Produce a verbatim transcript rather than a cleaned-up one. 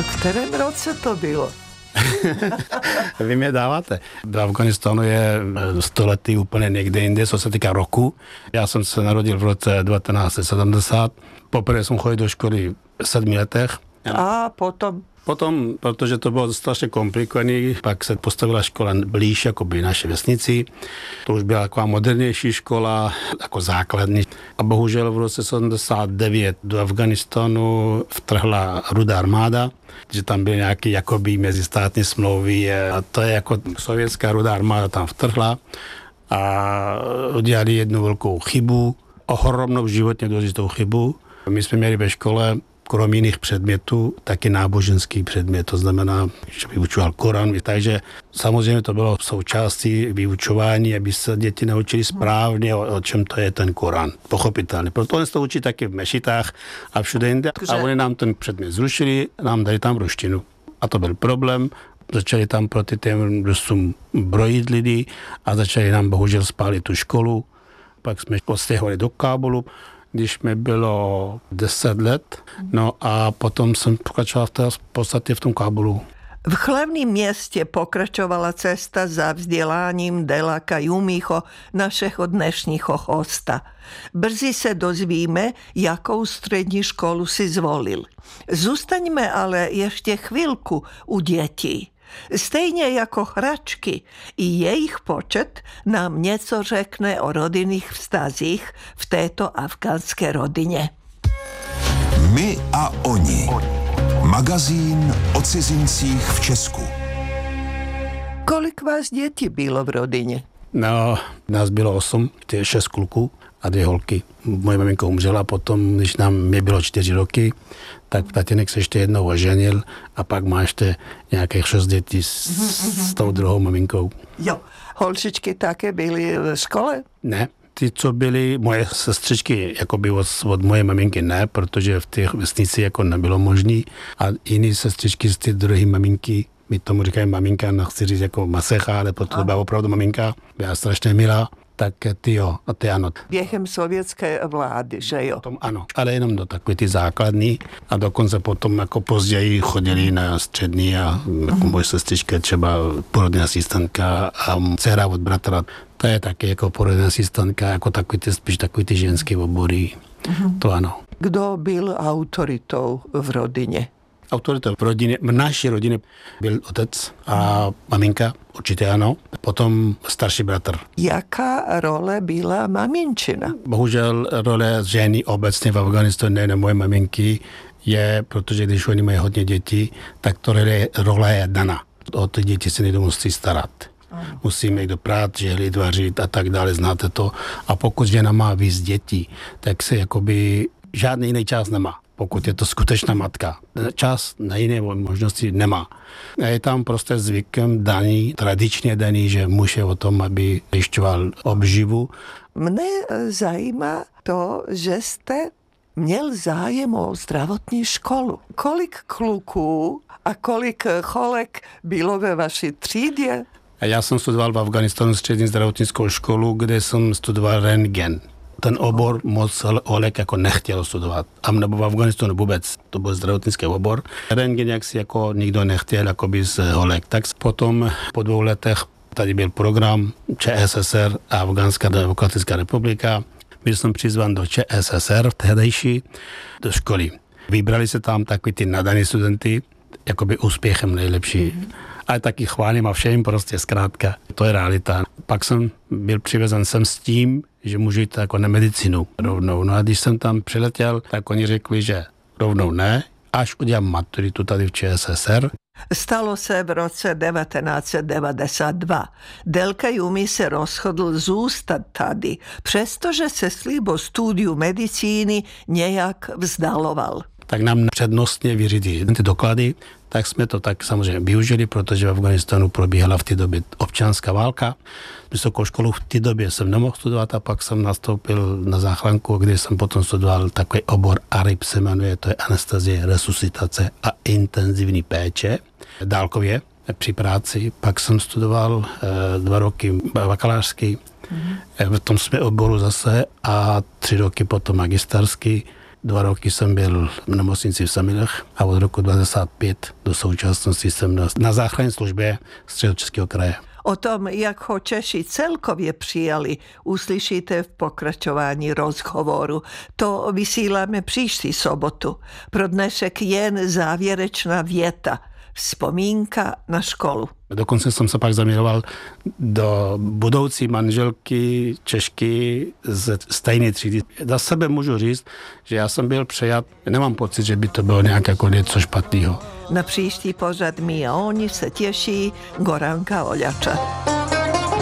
v kterém roce to bylo? Vy mě dáváte. V Afganistánu je století úplně někde jinde, co se týká roku. Já jsem se narodil v roce devatenáct set sedmdesát. Poprvé jsem chodil do školy v sedmi letech. A potom? Potom, protože to bylo strašně komplikované, pak se postavila škola blíž jakoby naší vesnici. To už byla taková modernější škola, jako základní. A bohužel v roce sedmdesát devět do Afganistánu vtrhla Rudá armáda, že tam byly nějaké jakoby mezistátní smlouvy a to je jako sovětská Rudá armáda tam vtrhla a udělali jednu velkou chybu, ohromnou životně důležitou chybu. My jsme měli ve škole krom jiných předmětů, taky náboženský předmět, to znamená, že vyučoval Korán, takže samozřejmě to bylo součástí vyučování, aby se děti naučili správně, o, o čem to je ten Korán, pochopitelně. Proto oni se to učí taky v mešitách a všude jinde a oni nám ten předmět zrušili, nám dali tam ruštinu. A to byl problém, začali tam proti těm Rusům brojit lidi a začali nám bohužel spálit tu školu, pak jsme odstěhovali do Kábulu, když mi bylo deset let, no a potom jsem pokračoval v té podstatě v tom Kábulu. V hlavním městě pokračovala cesta za vzděláním Delaka Jumiho, našeho dnešního hosta. Brzy se dozvíme, jakou střední školu si zvolil. Zůstaňme ale ještě chvilku u dětí. Stejně jako hračky, i jejich počet nám něco řekne o rodinných vztazích v této afgánské rodině. My a oni. Magazín o cizincích v Česku. Kolik vás dětí bylo v rodině? No, nás bylo osm, ty šest kluků a dvě holky. Moje maminka umřela potom, když nám mě bylo čtyři roky, tak tatínek se ještě jednou oženil a pak má ještě nějakých šest dětí s, s tou druhou maminkou. Jo, holčičky také byly v škole? Ne, ty, co byly, moje sestřičky, jako by od, od moje maminky ne, protože v těch vesnici jako nebylo možný a jiný sestřičky z ty druhé maminky, my tomu říkají maminka, nechci říct jako masecha, ale protože to byla opravdu maminka, byla strašně milá, tak ty jo, a ty ano. Během sovětské vlády, že jo? Potom ano, ale jenom do takové ty základní a dokonce potom jako později chodili na střední a jako mm. moje sestřička třeba porodní asistentka a dcera od bratra, to je taky jako porodní asistentka, jako takový ty, spíš takový ty ženský obory, mm. to ano. Kdo byl autoritou v rodině? Autoritou v rodině, v naší rodině byl otec a maminka, určitě ano, potom starší bratr. Jaká role byla maminčina? Bohužel role ženy obecně v Afganistánu, nejen moje maminky, je, protože když oni mají hodně dětí, tak to role, role je dana. O ty děti se někdo musí starat. Ano. Musíme jít do prát, žehlit, vařit a tak dále, znáte to. A pokud žena má víc dětí, tak se jakoby žádný jiný čas nemá. Pokud je to skutečná matka. Čas na jiné možnosti nemá. Je tam prostě zvykem daný, tradičně daný, že muž je o tom, aby zajišťoval obživu. Mne zajímá to, že jste měl zájem o zdravotní školu. Kolik kluků a kolik cholek bylo ve vaší třídě? Já jsem studoval v Afganistánu střední zdravotnickou školu, kde jsem studoval rentgen. Ten obor moc Olek jako nechtěl studovat. A nebo v Afganistánu vůbec, to byl zdravotnický obor. Rentgen jak si jako nikdo nechtěl, jako by z Olek. Tak potom po dvou letech tady byl program ČSSR a Afgánská demokratická republika. Byl jsem přizván do ČSSR v tehdejší, do školy. Vybrali se tam takový ty nadaný studenty, jakoby úspěchem nejlepší. Mm-hmm. Ale taky chválím a všem prostě zkrátka. To je realita. Pak jsem byl přivezen sem s tím, že můžu jít jako na medicínu rovnou. No a když jsem tam přiletěl, tak oni řekli, že rovnou ne, až udělám maturitu tady v ČSSR. Stalo se v roce devatenáct set devadesát dva. Delka Jumi se rozhodl zůstat tady, přestože se slib o studiu medicíny nějak vzdaloval. Tak nám přednostně vyřídili ty doklady, tak jsme to tak samozřejmě využili, protože v Afganistánu probíhala v té době občanská válka. Vysokou školu v té době jsem nemohl studovat a pak jsem nastoupil na záchranku, kde jsem potom studoval takový obor A R I P se jmenuje, to je anestezie, resuscitace a intenzivní péče. Dálkově při práci. Pak jsem studoval e, dva roky bakalářský, mm-hmm. v tom jsme oboru zase a tři roky potom magisterský. Dva roky jsem byl v nemocnici v Semilech a od roku devadesát pět do současnosti jsem na, na záchranné službě Středočeského kraje. O tom, jak ho Češi celkově přijali, uslyšíte v pokračování rozhovoru. To vysíláme příští sobotu. Pro dnešek jen závěrečná věta. Vzpomínka na školu. Dokonce jsem se pak zaměřoval do budoucí manželky Češky ze stejné třídy. Za sebe můžu říct, že já jsem byl přejat. Nemám pocit, že by to bylo nějak jako něco špatného. Na příští pořad My a oni se těší Goranka Oljača.